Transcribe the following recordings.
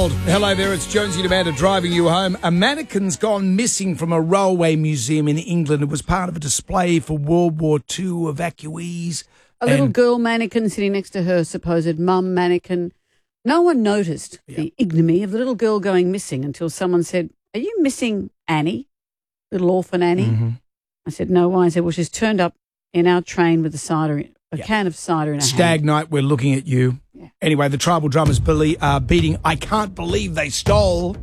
Gold. Hello there, it's Jonesy and Amanda driving you home. A mannequin's gone missing from a railway museum in England. It was part of a display for World War II evacuees. A little girl mannequin sitting next to her supposed mum mannequin. No one noticed the ignominy of the little girl going missing until someone said, "Are you missing Annie, little orphan Annie?" Mm-hmm. I said, "No, why?" I said, "Well, she's turned up in our train with a can of cider in her Stag hand." night, we're looking at you. Yeah. Anyway, the Tribal Drummers are beating I Can't Believe They Stole.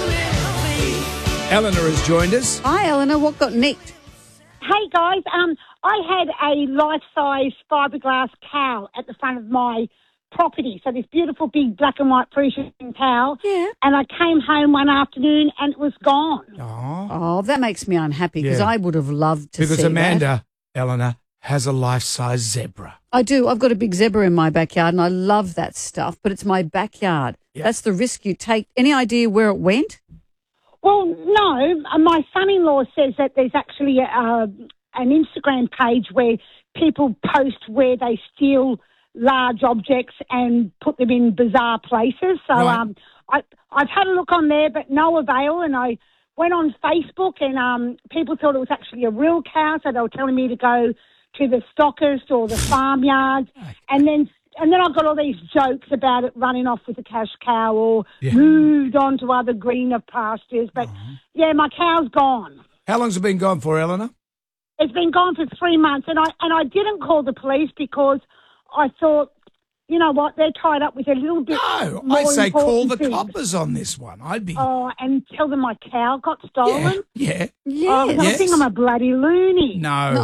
Eleanor has joined us. Hi, Eleanor. What got nicked? Hey guys, I had a life-size fiberglass cow at the front of my property. So this beautiful big black and white Parisian cow. Yeah. And I came home one afternoon and it was gone. Oh, that makes me unhappy because I would have loved to see Because Amanda, that. Eleanor, has a life-size zebra. I do. I've got a big zebra in my backyard and I love that stuff, but it's my backyard. Yeah. That's the risk you take. Any idea where it went? Well, no. My son-in-law says that there's actually an Instagram page where people post where they steal large objects and put them in bizarre places. So right. I've had a look on there, but no avail. And I went on Facebook and people thought it was actually a real cow, so they were telling me to go to the stockist or the farmyard. And then I got all these jokes about it running off with a cash cow or moved on to other greener pastures. But, yeah, my cow's gone. How long's it been gone for, Eleanor? It's been gone for 3 months. And I didn't call the police because I thought, you know what, they're tied up with a little bit No, more I say call important the things. coppers on this one. I'd be... Oh, and tell them my cow got stolen? Yeah. Yes. I think I'm a bloody loony.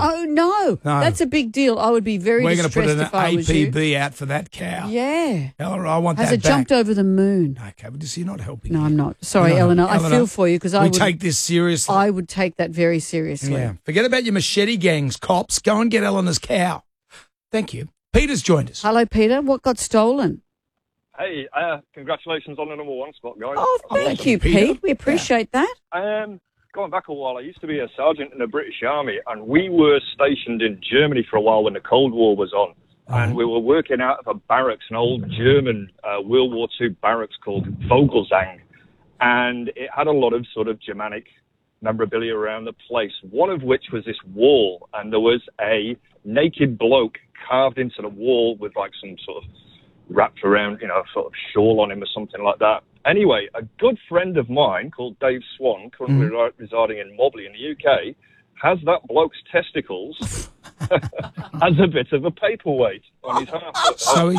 No. No. That's a big deal. I would be very We're going to put an distressed if I was you. APB out for that cow. Yeah. Eleanor, I want Has that it back. jumped over the moon? Okay, but you're not helping. No, me. I'm not. Sorry, No, Eleanor. I feel for you because I would take this seriously. I would take that very seriously. Yeah. Forget about your machete gangs, cops. Go and get Eleanor's cow. Thank you. Peter's joined us. Hello, Peter. What got stolen? Hey, congratulations on the number one spot, guys. Oh, thank you, Peter. Pete. We appreciate that. Going back a while, I used to be a sergeant in the British Army, and we were stationed in Germany for a while when the Cold War was on. And we were working out of a barracks, an old German World War II barracks called Vogelsang. And it had a lot of sort of Germanic memorabilia around the place, one of which was this wall. And there was a naked bloke carved into the wall with like some sort of wrapped around, sort of shawl on him or something like that. Anyway, a good friend of mine called Dave Swan, currently residing in Mobley in the UK, has that bloke's testicles as a bit of a paperweight on his arm.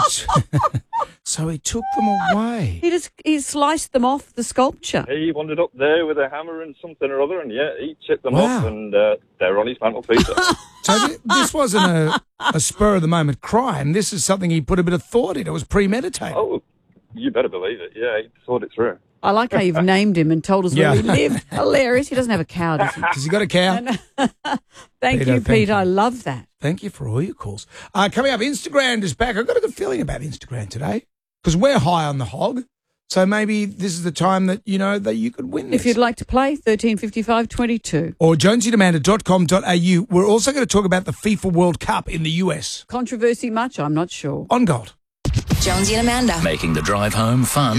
So he took them away. He sliced them off the sculpture. He wandered up there with a hammer and something or other, and he chipped them off, and they're on his mantelpiece. So this wasn't a spur-of-the-moment crime. This is something he put a bit of thought in. It was premeditated. Oh, you better believe it. Yeah, he thought it through. I like how you've named him and told us where he lived. Hilarious. He doesn't have a cow, does he? Has he got a cow? Thank you, Peter. I love that. Thank you for all your calls. Coming up, Instagram is back. I've got a good feeling about Instagram today because we're high on the hog. So maybe this is the time that, that you could win this. If you'd like to play, 135522. Or jonesyandamanda.com.au. We're also going to talk about the FIFA World Cup in the US. Controversy much? I'm not sure. On Gold. Jonesy and Amanda. Making the drive home fun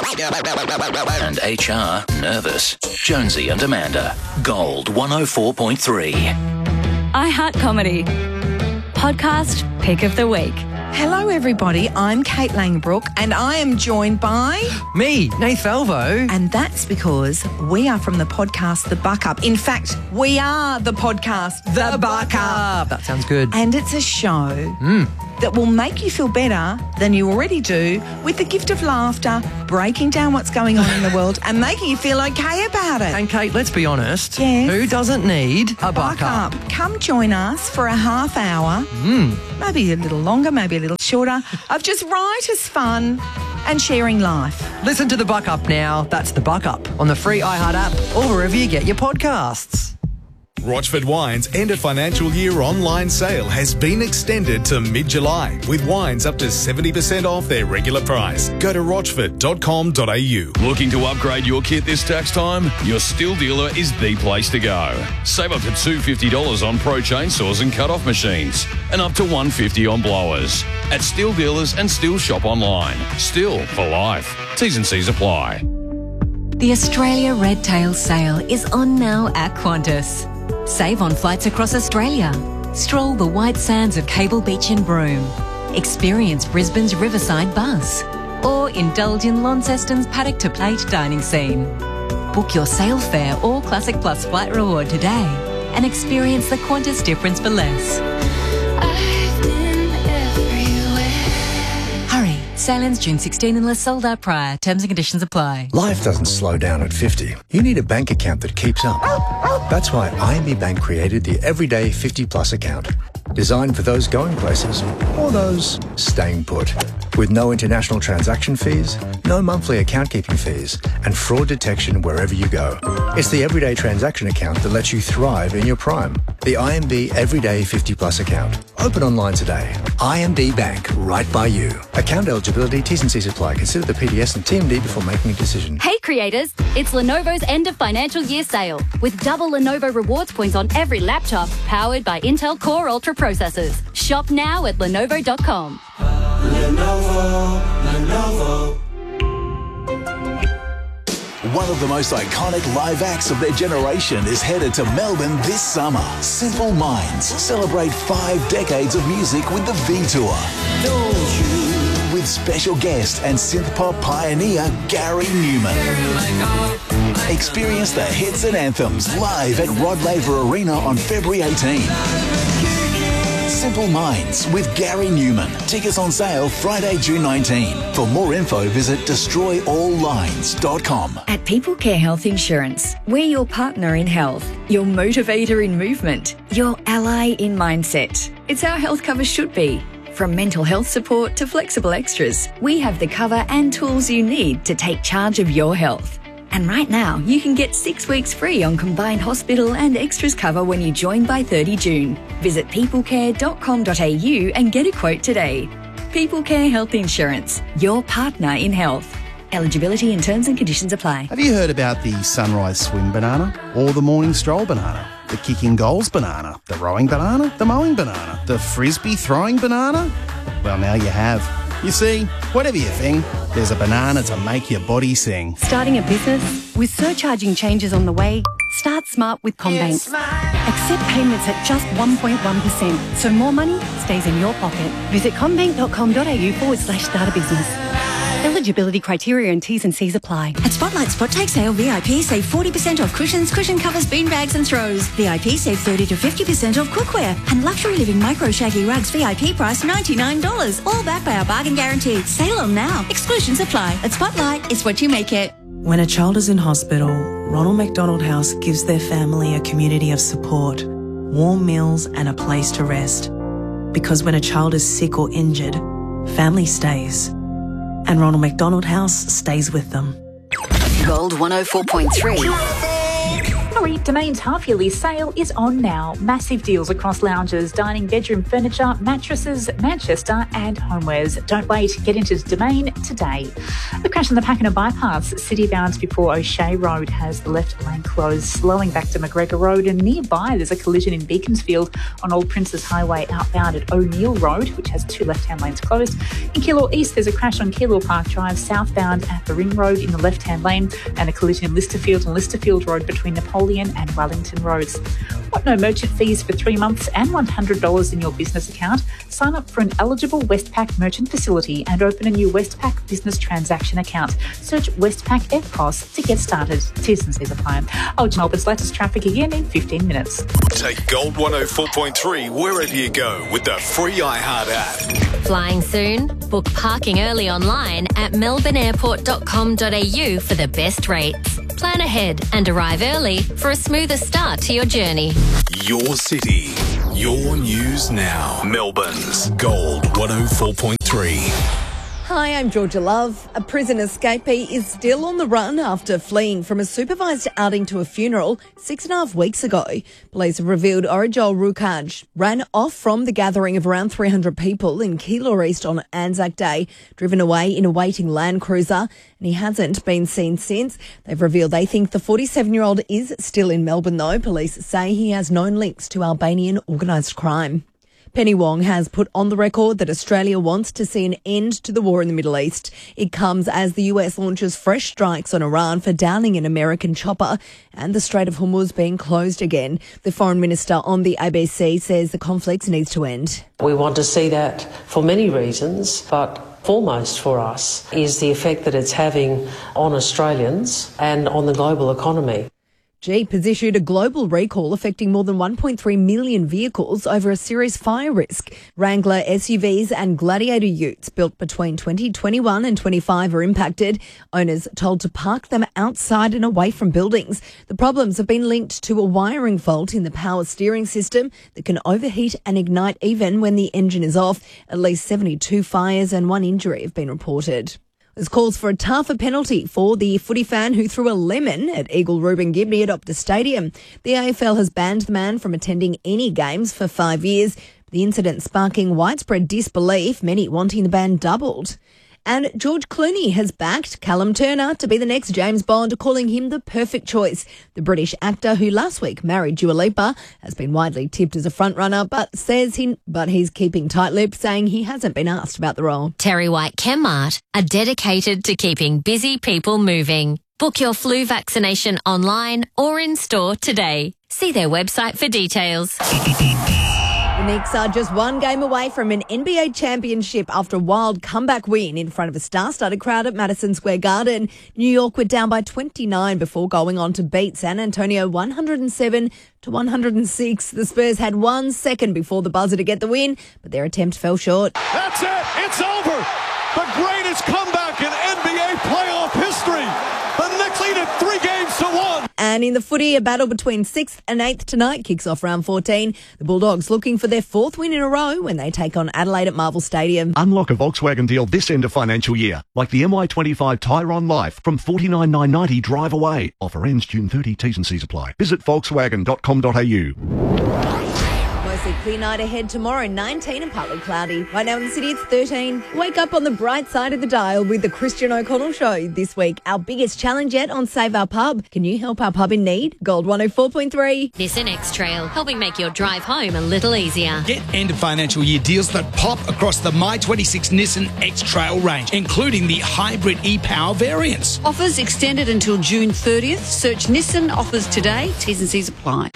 and HR nervous. Jonesy and Amanda. Gold 104.3. iHeart Comedy. Podcast Pick of the Week. Hello, everybody. I'm Kate Langbrook, and I am joined by... Me, Nath Alvo. And that's because we are from the podcast The Buck Up. In fact, we are the podcast The Buck Up. That sounds good. And it's a show that will make you feel better than you already do with the gift of laughter, breaking down what's going on in the world and making you feel okay about it. And Kate, let's be honest. Yes? Who doesn't need a buck up? Come join us for a half hour, maybe a little longer, maybe a little shorter, of just right as fun and sharing life. Listen to The Buck Up now. That's The Buck Up on the free iHeart app or wherever you get your podcasts. Rochford Wine's end of financial year online sale has been extended to mid-July with wines up to 70% off their regular price. Go to rochford.com.au. Looking to upgrade your kit this tax time? Your Stihl dealer is the place to go. Save up to $250 on Pro chainsaws and cut-off machines and up to $150 on blowers. At Stihl dealers and Stihl shop online. Stihl for life. T's and C's apply. The Australia Red Tail Sale is on now at Qantas. Save on flights across Australia. Stroll the white sands of Cable Beach in Broome. Experience Brisbane's Riverside Buzz. Or indulge in Launceston's paddock to plate dining scene. Book your sale fare or Classic Plus flight reward today and experience the Qantas difference for less. Hurry, sale ends June 16 unless sold out prior. Terms and conditions apply. Life doesn't slow down at 50. You need a bank account that keeps up. That's why IMB Bank created the Everyday 50 Plus account. Designed for those going places or those staying put. With no international transaction fees, no monthly account keeping fees, and fraud detection wherever you go. It's the everyday transaction account that lets you thrive in your prime. The IMB Everyday 50 Plus account. Open online today. IMB Bank, right by you. Account eligibility, T's and C's apply. Consider the PDS and TMD before making a decision. Hey creators, it's Lenovo's end of financial year sale with double Lenovo rewards points on every laptop powered by Intel Core Ultra processors. Shop now at Lenovo.com. Lenovo. One of the most iconic live acts of their generation is headed to Melbourne this summer. Simple Minds celebrate 5 decades of music with the V Tour. With special guest and synth pop pioneer Gary Newman. Experience the hits and anthems live at Rod Laver Arena on February 18. Simple Minds with Gary Newman. Tickets on sale Friday, June 19. For more info, visit destroyalllines.com. At People Care Health Insurance, we're your partner in health, your motivator in movement, your ally in mindset. It's how health cover should be. From mental health support to flexible extras, we have the cover and tools you need to take charge of your health. And right now, you can get 6 weeks free on combined hospital and extras cover when you join by 30 June. Visit peoplecare.com.au and get a quote today. People Care Health Insurance, your partner in health. Eligibility and terms and conditions apply. Have you heard about the sunrise swing banana or the morning stroll banana? The kicking goals banana, the rowing banana, the mowing banana, the frisbee throwing banana? Well, now you have. You see, whatever your thing, there's a banana to make your body sing. Starting a business? With surcharging changes on the way, start smart with CommBank. Accept payments at just 1.1%, so more money stays in your pocket. Visit commbank.com.au/start a business. Eligibility criteria and T's and C's apply. At Spotlight Spot Take Sale, VIP save 40% off cushions, cushion covers, bean bags and throws. VIP save 30 to 50% off cookware. And Luxury Living Micro Shaggy Rugs VIP price $99. All backed by our bargain guarantee. Sale on now. Exclusions apply. At Spotlight, it's what you make it. When a child is in hospital, Ronald McDonald House gives their family a community of support, warm meals and a place to rest. Because when a child is sick or injured, family stays. And Ronald McDonald House stays with them. Gold 104.3. Hurry, Domain's half-yearly sale is on now. Massive deals across lounges, dining, bedroom furniture, mattresses, Manchester and homewares. Don't wait, get into Domain today. The crash on the Pakenham bypass, city-bound before O'Shea Road, has the left lane closed, slowing back to McGregor Road, and nearby there's a collision in Beaconsfield on Old Princes Highway outbound at O'Neill Road, which has 2 left-hand lanes closed. In Keilor East, there's a crash on Keilor Park Drive southbound at the Ring Road in the left-hand lane, and a collision in Listerfield and Listerfield Road between Napoleon and Wellington Roads. Want no merchant fees for 3 months and $100 in your business account? Sign up for an eligible Westpac merchant facility and open a new Westpac business transaction account. Search Westpac EFTPOS to get started. T's and C's apply. Melbourne's latest traffic again in 15 minutes. Take Gold 104.3 wherever you go with the free iHeart app. Flying soon? Book parking early online at melbourneairport.com.au for the best rates. Plan ahead and arrive early for a smoother start to your journey. Your city, your news now. Melbourne's Gold 104.3. Hi, I'm Georgia Love. A prison escapee is still on the run after fleeing from a supervised outing to a funeral 6.5 weeks ago. Police have revealed Orijol Rukaj ran off from the gathering of around 300 people in Keilor East on Anzac Day, driven away in a waiting Land Cruiser, and he hasn't been seen since. They've revealed they think the 47-year-old is still in Melbourne, though. Police say he has known links to Albanian organised crime. Penny Wong has put on the record that Australia wants to see an end to the war in the Middle East. It comes as the US launches fresh strikes on Iran for downing an American chopper and the Strait of Hormuz being closed again. The Foreign Minister on the ABC says the conflict needs to end. We want to see that for many reasons, but foremost for us is the effect that it's having on Australians and on the global economy. Jeep has issued a global recall affecting more than 1.3 million vehicles over a serious fire risk. Wrangler SUVs and Gladiator utes built between 2021 and 25 are impacted. Owners told to park them outside and away from buildings. The problems have been linked to a wiring fault in the power steering system that can overheat and ignite even when the engine is off. At least 72 fires and 1 injury have been reported. There's calls for a tougher penalty for the footy fan who threw a lemon at Eagle Reuben Gibney at Optus Stadium. The AFL has banned the man from attending any games for 5 years. The incident sparking widespread disbelief, many wanting the ban doubled. And George Clooney has backed Callum Turner to be the next James Bond, calling him the perfect choice. The British actor, who last week married Dua Lipa, has been widely tipped as a frontrunner, but he's keeping tight-lipped, saying he hasn't been asked about the role. Terry White Chemmart are dedicated to keeping busy people moving. Book your flu vaccination online or in store today. See their website for details. The Knicks are just one game away from an NBA championship after a wild comeback win in front of a star-studded crowd at Madison Square Garden. New York were down by 29 before going on to beat San Antonio 107-106. The Spurs had 1 second before the buzzer to get the win, but their attempt fell short. That's it. It's over. The greatest comeback in NBA playoff history. The Knicks lead it 3-1. And in the footy, a battle between 6th and 8th tonight kicks off round 14. The Bulldogs looking for their 4th win in a row when they take on Adelaide at Marvel Stadium. Unlock a Volkswagen deal this end of financial year, like the MY25 Tyron Life from $49,990 drive away. Offer ends June 30. T's and C's apply. Visit volkswagen.com.au. Mostly clear night ahead tomorrow, 19 and partly cloudy. Right now in the city, it's 13. Wake up on the bright side of the dial with the Christian O'Connell Show. This week, our biggest challenge yet on Save Our Pub. Can you help our pub in need? Gold 104.3. Nissan X-Trail, helping make your drive home a little easier. Get end of financial year deals that pop across the My26 Nissan X-Trail range, including the hybrid e-Power variants. Offers extended until June 30th. Search Nissan offers today. T's and C's apply.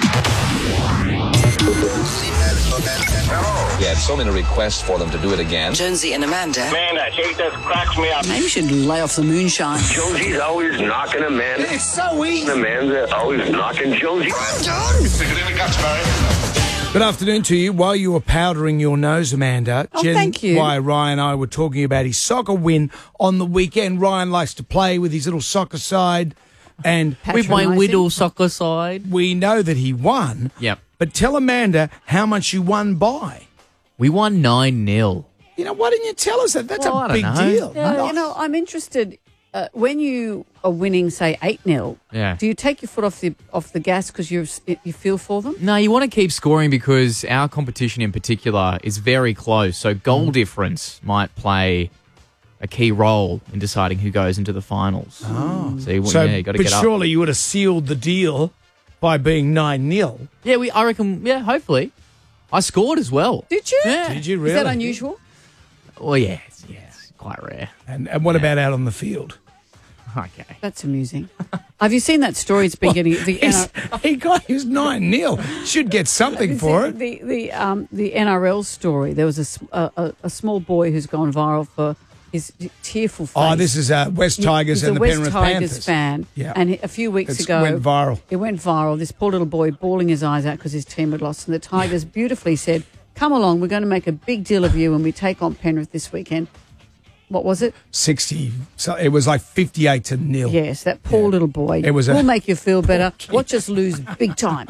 We had so many requests for them to do it again. Jonesy and Amanda. Man, that shit just cracks me up. Maybe we should lay off the moonshine. Jonesy's always knocking Amanda. It's so easy. Amanda's always knocking Jonesy. I'm done. Stick it in the guts, Barry. Good afternoon to you. While you were powdering your nose, Amanda, thank you. Why Ryan and I were talking about his soccer win on the weekend. Ryan likes to play with his little soccer side. And with my little soccer side. We know that he won. Yep. But tell Amanda how much you won by. We won 9-0. You know, why didn't you tell us that? That's a big deal. Yeah, you know, I'm interested. When you are winning, say 8-0, do you take your foot off the gas because you feel for them? No, you want to keep scoring because our competition in particular is very close. So goal difference might play a key role in deciding who goes into the finals. Oh, so you got to but get up. surely you would have sealed the deal by being 9-0. Yeah, I reckon. Yeah, hopefully. I scored as well. Did you? Yeah. Did you really? Is that unusual? Well, yeah, it's quite rare. And what about out on the field? Okay. That's amusing. Have you seen that story? It's been getting... he was 9-0. Should get something for it. The NRL story. There was a small boy who's gone viral for his tearful face. Oh, this is West Tigers and the Penrith Panthers. West Tigers fan. Yeah. And a few weeks ago... It went viral. It went viral. This poor little boy bawling his eyes out because his team had lost. And the Tigers beautifully said, come along, we're going to make a big deal of you when we take on Penrith this weekend. What was it? 60. So it was like 58-0. Yes, that poor little boy. We'll make you feel better. Watch us lose big time.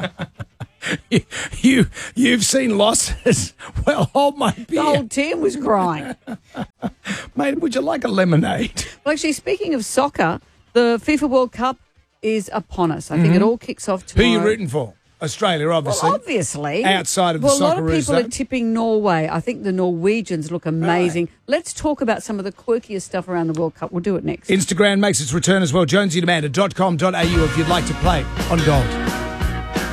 You've seen losses. Well, hold my beer. The whole team was crying. Mate, would you like a lemonade? Well, actually, speaking of soccer, the FIFA World Cup is upon us. I think it all kicks off Who are tomorrow. you rooting for? Australia, obviously. Well, obviously. Outside of the Well, a lot of Socceroos people are zone. tipping Norway. I think the Norwegians look amazing. Let's talk about some of the quirkiest stuff around the World Cup. We'll do it next. Instagram makes its return as well. JonesyandAmanda.com.au if you'd like to play on Gold.